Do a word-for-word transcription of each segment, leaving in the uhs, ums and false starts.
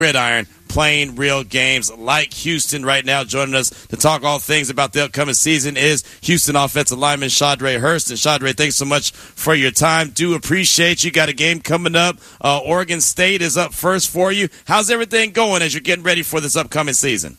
gridiron, playing real games like Houston right now. Joining us to talk all things about the upcoming season is Houston offensive lineman Shadre Hurst. And Shadre, thanks so much for your time. Do appreciate you. Got a game coming up. Uh, Oregon State is up first for you. How's everything going as you're getting ready for this upcoming season?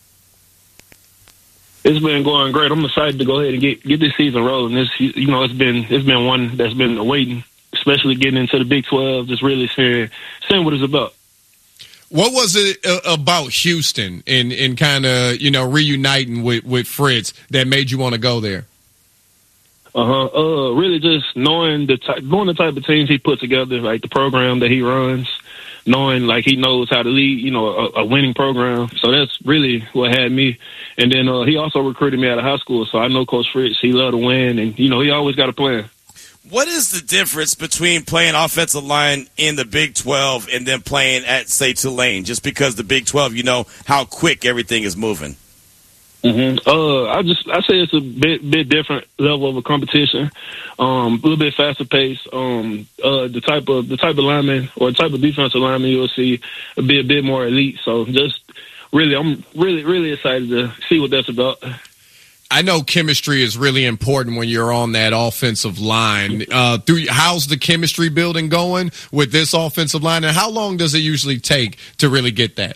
It's been going great. I'm excited to go ahead and get get this season rolling. This, you know, it's been it's been one that's been waiting, especially getting into the Big twelve, just really seeing seeing what it's about. What was it about Houston and, and kind of, you know, reuniting with, with Fritz that made you want to go there? Uh-huh. Uh, really just knowing the type, knowing the type of teams he put together, like the program that he runs, knowing like he knows how to lead, you know, a, a winning program. So that's really what had me. And then uh, he also recruited me out of high school, so I know Coach Fritz. He loved to win, and, you know, he always got a plan. What is the difference between playing offensive line in the Big twelve and then playing at, say, Tulane? Just because the Big twelve, you know how quick everything is moving. Mm-hmm. Uh, I just I say it's a bit bit different level of a competition, um, a little bit faster pace. Um, uh, the type of the type of lineman or the type of defensive lineman you'll see a bit a bit more elite. So just really, I'm really really excited to see what that's about. I know chemistry is really important when you're on that offensive line. Uh, through how's the chemistry building going with this offensive line, and how long does it usually take to really get that?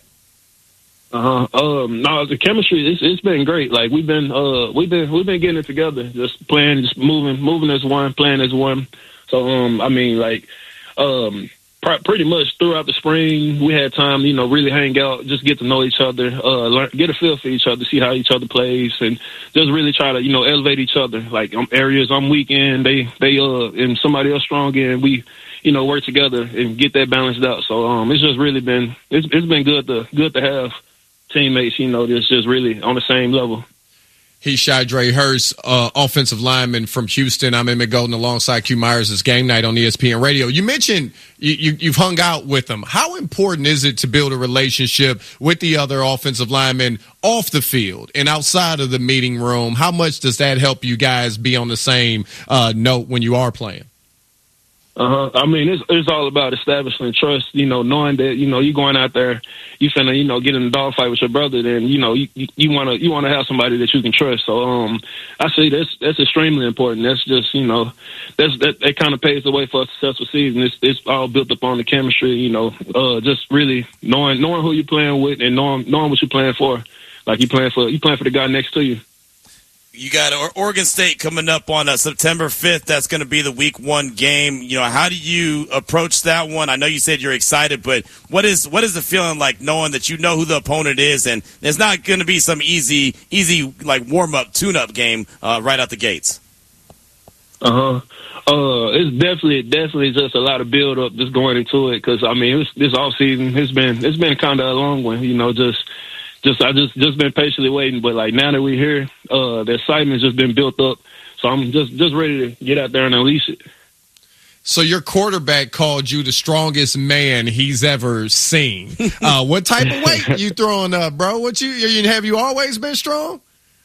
Uh huh. Um, no, the chemistry it's it's been great. Like we've been uh we've been we've been getting it together, just playing, just moving, moving as one, playing as one. So um, I mean, like um. pretty much throughout the spring, we had time, you know, really hang out, just get to know each other, uh, learn, get a feel for each other, see how each other plays, and just really try to, you know, elevate each other. Like um, areas I'm weak in, they, they, uh, and somebody else strong in, we, you know, work together and get that balanced out. So um, it's just really been, it's, it's been good to, good to have teammates, you know, that's just really on the same level. He's Shadre Hurst, uh, offensive lineman from Houston. I'm Emmett Golden alongside Q Myers. It's Game Night on E S P N Radio. You mentioned you, you, you've hung out with him. How important is it to build a relationship with the other offensive linemen off the field and outside of the meeting room? How much does that help you guys be on the same uh, note when you are playing? Uh-huh. I mean, it's it's all about establishing trust, you know, knowing that, you know, you going out there, you finna, you know, get in a dogfight with your brother, then, you know, you you want to you want to have somebody that you can trust. So um, I say that's that's extremely important. That's just, you know, that's that, that kind of paves the way for a successful season. It's it's all built upon the chemistry, you know, uh, just really knowing knowing who you're playing with and knowing knowing what you're playing for. Like you playing for you playing for the guy next to you. You got Oregon State coming up on uh, September fifth. That's going to be the week one game. You know, how do you approach that one? I know you said you're excited, but what is what is the feeling like knowing that you know who the opponent is, and there's not going to be some easy, easy like warm-up, tune-up game uh, right out the gates? Uh-huh. Uh, it's definitely, definitely just a lot of build-up just going into it because, I mean, it's, this off-season, it's been, it's been kind of a long one, you know, just – Just I just just been patiently waiting, but like now that we're here, uh, the excitement's just been built up. So I'm just just ready to get out there and unleash it. So your quarterback called you the strongest man he's ever seen. Uh, what type of weight you throwing up, bro? What you, you have you always been strong?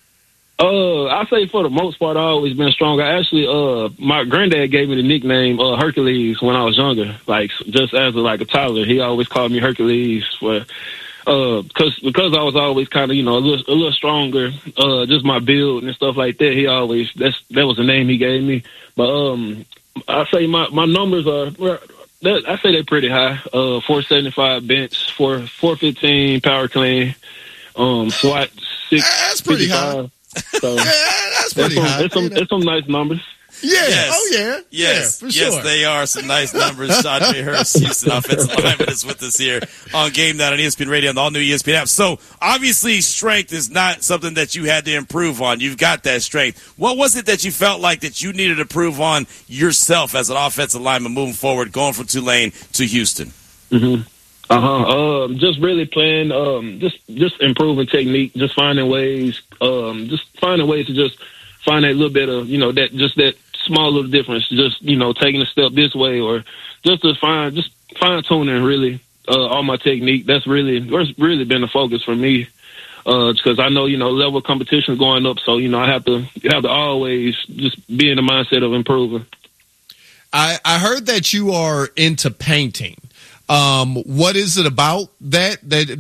Uh, I say for the most part, I've always been strong. I actually, uh, my granddad gave me the nickname uh, Hercules when I was younger. Like just as a, like a toddler, he always called me Hercules for. Uh, cause, because I was always kind of, you know, a little, a little stronger, uh, just my build and stuff like that. He always, that's, that was the name he gave me. But, um, I say my, my numbers are, I say they're pretty high. Uh, four seventy-five bench, four, four fifteen power clean, um, squat six. That's pretty high. So yeah, that's pretty some, high. There's some, there's some nice numbers. Yeah. Yes. Oh, yeah. Yes. Yeah, for yes, sure. they are some nice numbers. Shadre Hurst, Houston offensive lineman, is with us here on Game Night on E S P N Radio and the all-new E S P N app. So, obviously, strength is not something that you had to improve on. You've got that strength. What was it that you felt like that you needed to prove on yourself as an offensive lineman moving forward, going from Tulane to Houston? Mm-hmm. Uh-huh. Um, just really playing, um, just, just improving technique, just finding ways, um, just finding ways to just find that little bit of, you know, that, just that small little difference, just, you know, taking a step this way or just to find, just fine tuning really, uh, all my technique. That's really, that's really been the focus for me. Uh, because I know, you know, level of competition is going up. So, you know, I have to, have to always just be in the mindset of improving. I, I heard that you are into painting. Um, what is it about that that